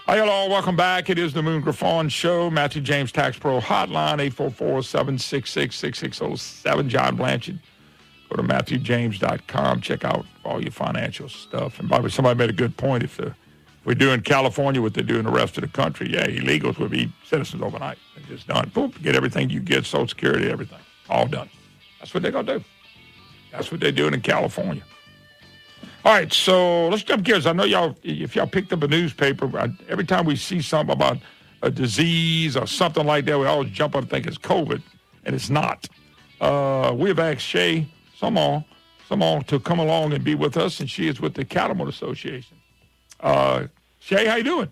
Hi, hello. Welcome back. It is the Moon Griffon Show. Matthew James Tax Pro Hotline, 844-766-6607. John Blanchard. Go to MatthewJames.com. Check out all your financial stuff. And by the way, somebody made a good point. If we do in California what they do in the rest of the country, illegals would be citizens overnight. They're just done. Boom, get everything you get, Social Security, everything. All done. That's what they're going to do. That's what they're doing in California. All right, so let's jump gears. I know if y'all picked up a newspaper, every time we see something about a disease or something like that, we always jump up and think it's COVID, and it's not. We've asked Shay Samar to come along and be with us, and she is with the Cattlemen Association. Shay, how you doing?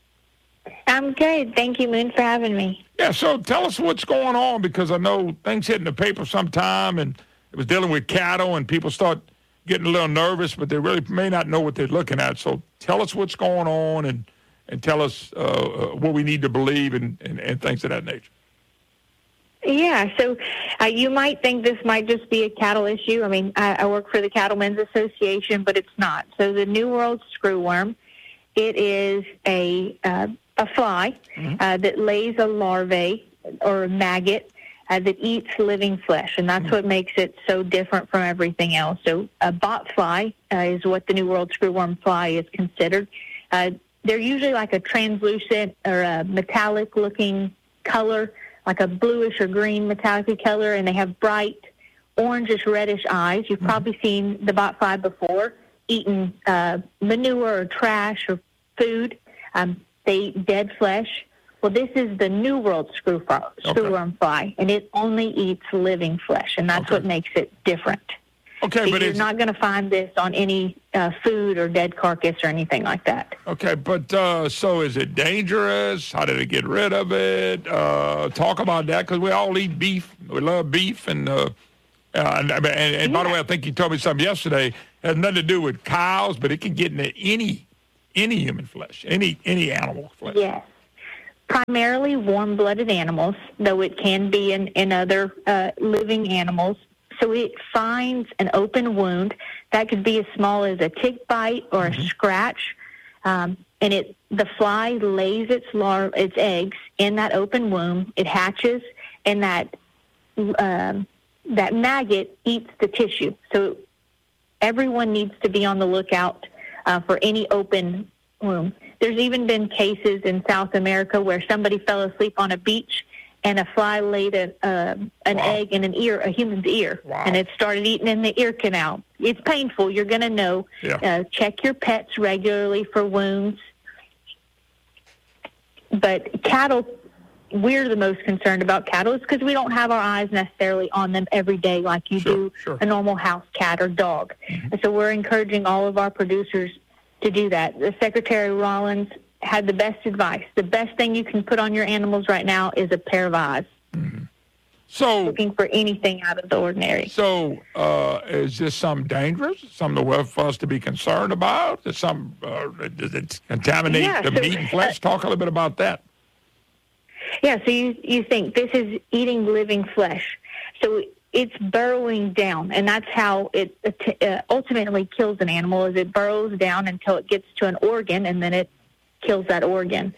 I'm good. Thank you, Moon, for having me. Yeah, so tell us what's going on, because I know things hit in the paper sometime, and it was dealing with cattle, and people start getting a little nervous, but they really may not know what they're looking at. So tell us what's going on and tell us what we need to believe and things of that nature. Yeah, so you might think this might just be a cattle issue. I mean, I work for the Cattlemen's Association, but it's not. So the New World screwworm, it is a fly that lays a larvae or a maggot that eats living flesh, and that's what makes it so different from everything else. So a bot fly is what the New World screwworm fly is considered. They're usually like a translucent or a metallic-looking color, like a bluish or green metallic color, and they have bright orangish reddish eyes. You've probably seen the bot fly before, eating manure or trash or food. They eat dead flesh. Well, this is the New World screwworm fly, and it only eats living flesh, and that's what makes it different. Okay, so but you're not going to find this on any food or dead carcass or anything like that. Okay, but so is it dangerous? How did it get rid of it? Talk about that, because we all eat beef. We love beef, and by the way, I think you told me something yesterday. It has nothing to do with cows, but it can get into any human flesh, any animal flesh. Yes. Primarily warm-blooded animals, though it can be in other living animals. So it finds an open wound that could be as small as a tick bite or a scratch, and the fly lays its eggs in that open wound. It hatches, and that maggot eats the tissue. So everyone needs to be on the lookout for any open wound. There's even been cases in South America where somebody fell asleep on a beach and a fly laid an egg in a human's ear, and it started eating in the ear canal. It's painful. You're going to know. Yeah. Check your pets regularly for wounds. But cattle, we're the most concerned about cattle is because we don't have our eyes necessarily on them every day like you do a normal house cat or dog. And so we're encouraging all of our producers to do that. The Secretary Rollins had the best advice. The best thing you can put on your animals right now is a pair of eyes. So looking for anything out of the ordinary. So is this something dangerous? Something for us to be concerned about? Is something does it contaminate the meat and flesh? Talk a little bit about that. Yeah, so you think this is eating living flesh. So it's burrowing down, and that's how it ultimately kills an animal, is it burrows down until it gets to an organ, and then it kills that organ.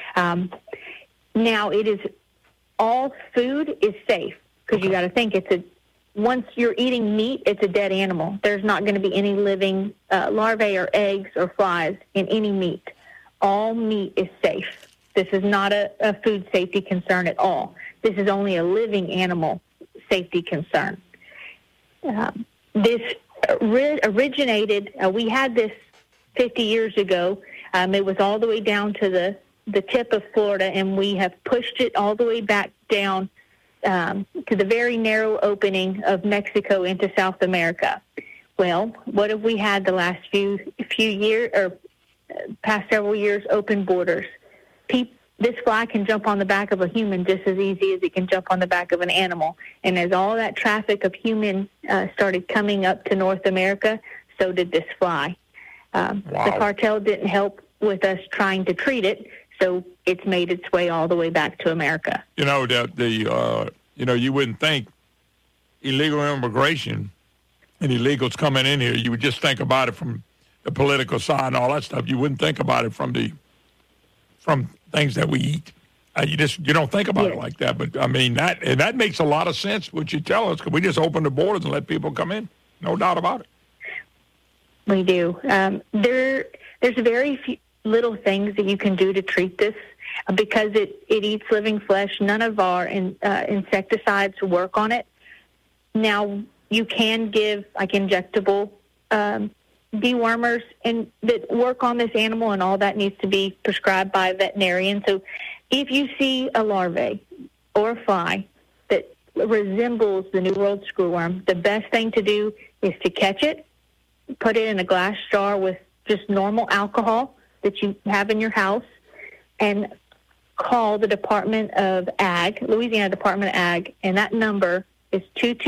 Now, it is all food is safe, because you got to think once you're eating meat, it's a dead animal. There's not going to be any living larvae or eggs or flies in any meat. All meat is safe. This is not a food safety concern at all. This is only a living animal safety concern. This originated, we had this 50 years ago. It was all the way down to the tip of Florida, and we have pushed it all the way back down to the very narrow opening of Mexico into South America. Well, what have we had the last few years, or past several years? Open borders. This fly can jump on the back of a human just as easy as it can jump on the back of an animal. And as all that traffic of humans started coming up to North America, so did this fly. The cartel didn't help with us trying to treat it, so it's made its way all the way back to America. You know, you wouldn't think illegal immigration and illegals coming in here, you would just think about it from the political side and all that stuff. You wouldn't think about it from the from things that we eat. You don't think about it like that. But, I mean, that makes a lot of sense, what you tell us. Because we just open the borders and let people come in. No doubt about it. We do. There's very few little things that you can do to treat this because it eats living flesh. None of our insecticides work on it. Now, you can give like injectable dewormers and that work on this animal, and all that needs to be prescribed by a veterinarian. So if you see a larvae or a fly that resembles the New World screwworm, the best thing to do is to catch it, put it in a glass jar with just normal alcohol that you have in your house, and call the Department of Ag, Louisiana Department of Ag, and that number is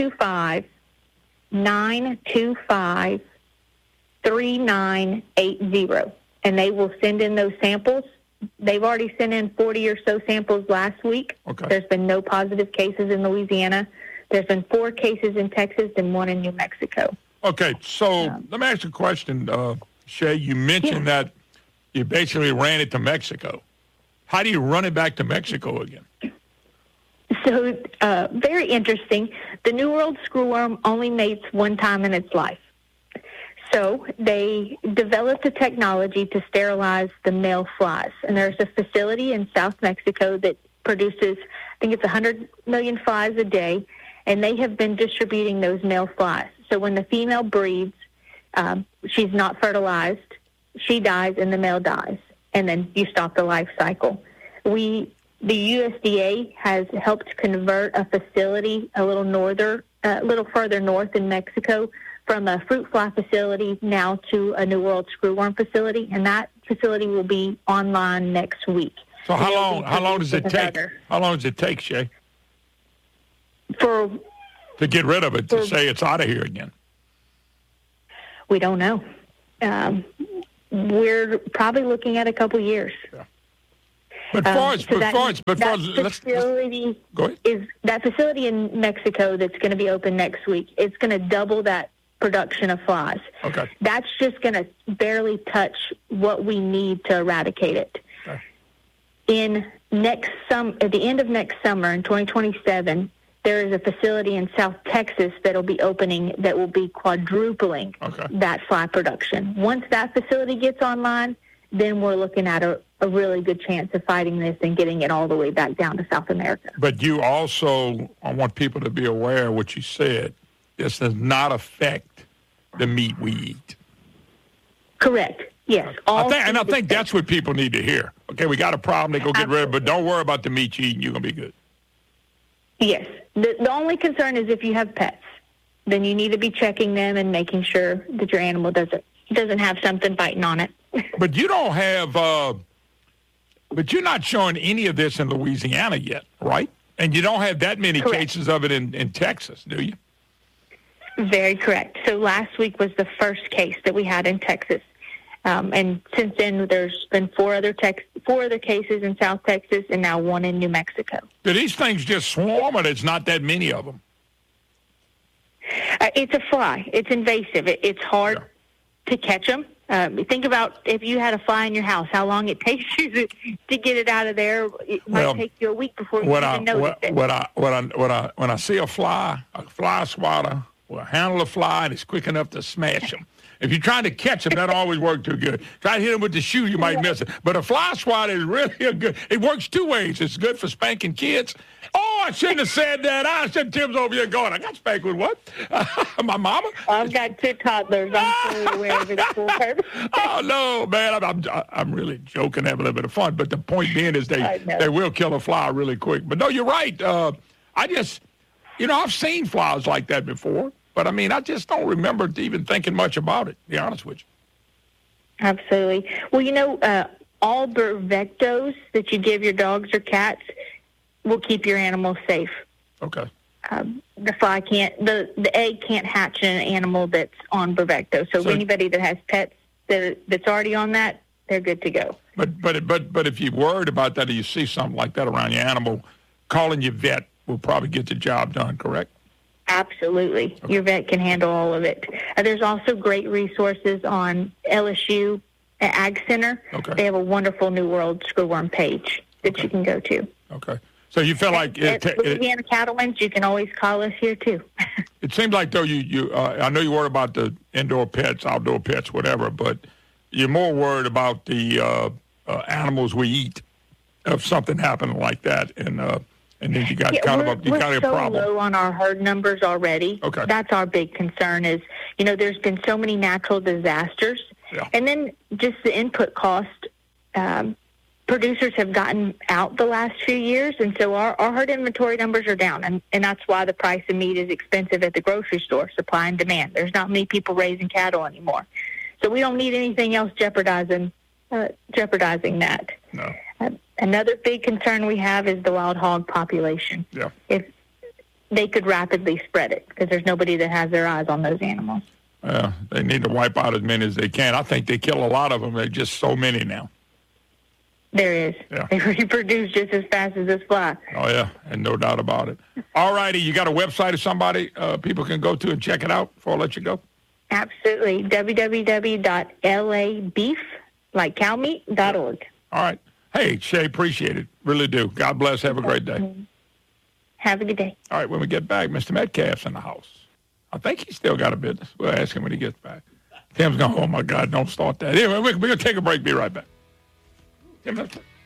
225-925-3980, and they will send in those samples. They've already sent in 40 or so samples last week. Okay. There's been no positive cases in Louisiana. There's been 4 cases in Texas and 1 in New Mexico. Okay, so let me ask you a question, Shay. You mentioned that you basically ran it to Mexico. How do you run it back to Mexico again? So, very interesting. The New World screwworm only mates one time in its life. So they developed a technology to sterilize the male flies. And there's a facility in South Mexico that produces, I think it's 100 million flies a day, and they have been distributing those male flies. So when the female breeds, she's not fertilized, she dies, and the male dies. And then you stop the life cycle. The USDA has helped convert a facility a little further north in Mexico from a fruit fly facility now to a New World screwworm facility, and that facility will be online next week. So how long does it take? How long does it take, Shay? To get rid of it, to say it's out of here again? We don't know. We're probably looking at a couple years. Yeah. That facility in Mexico that's going to be open next week. It's going to double that production of flies. Okay. That's just going to barely touch what we need to eradicate it. Okay. At the end of next summer, in 2027, there is a facility in South Texas that will be opening that will be quadrupling that fly production. Once that facility gets online, then we're looking at a really good chance of fighting this and getting it all the way back down to South America. But you also, I want people to be aware of what you said. This does not affect the meat we eat. Correct. Yes. I think that's what people need to hear. Okay, we got a problem, they go get rid of it, but don't worry about the meat you eat, and you're going to be good. Yes. The only concern is if you have pets, then you need to be checking them and making sure that your animal doesn't have something biting on it. But you don't have, but you're not showing any of this in Louisiana yet, right? And you don't have that many cases of it in Texas, do you? Very correct. So last week was the first case that we had in Texas. And since then, there's been 4 other cases in South Texas and now 1 in New Mexico. Do these things just swarm, or there's not that many of them? It's a fly. It's invasive. It's hard to catch them. Think about if you had a fly in your house, how long it takes you to get it out of there. It might take you a week before you even notice it. When I see a fly swatter will handle a fly, and it's quick enough to smash them. If you're trying to catch them, that always works too good. Try to hit them with the shoe, you might miss it. But a fly swatter is really it works 2 ways. It's good for spanking kids. Oh, I shouldn't have said that. I said Tim's over here going, I got spanked with what? My mama? I've got 2 toddlers. I'm fully aware of its full purpose. Oh, no, man. I'm really joking, having a little bit of fun. But the point being is they will kill a fly really quick. But, no, you're right. I've seen flies like that before. But, I mean, I just don't remember even thinking much about it, to be honest with you. Absolutely. Well, all Bravectos that you give your dogs or cats will keep your animal safe. Okay. The fly the egg can't hatch in an animal that's on Bravecto. So anybody that has pets that's already on that, they're good to go. But if you're worried about that or you see something like that around your animal, calling your vet will probably get the job done, correct? Absolutely. Okay. Your vet can handle all of it. There's also great resources on LSU Ag Center. Okay. They have a wonderful New World screwworm page that you can go to. Okay. So you feel like At Louisiana Cattlemen's, you can always call us here too. It seems like though I know you worry about the indoor pets, outdoor pets, whatever, but you're more worried about the animals we eat if something happened like that, and then you got kind of a problem. We're so low on our herd numbers already. Okay. That's our big concern is, there's been so many natural disasters. Yeah. And then just the input cost. Producers have gotten out the last few years, and so our herd inventory numbers are down, and that's why the price of meat is expensive at the grocery store, supply and demand. There's not many people raising cattle anymore. So we don't need anything else jeopardizing that. No. Another big concern we have is the wild hog population. Yeah. If they could rapidly spread it because there's nobody that has their eyes on those animals. They need to wipe out as many as they can. I think they kill a lot of them. There's just so many now. There is. Yeah. They reproduce just as fast as this fly. Oh, yeah, and no doubt about it. All righty, you got a website or somebody people can go to and check it out before I let you go? Absolutely. www.labeef.org. All right. Hey, Shay, appreciate it. Really do. God bless. Have a great day. Have a good day. All right, when we get back, Mr. Metcalf's in the house. I think he's still got a business. We'll ask him when he gets back. Tim's going, oh, my God, don't start that. Anyway, we're going to take a break. Be right back. Tim,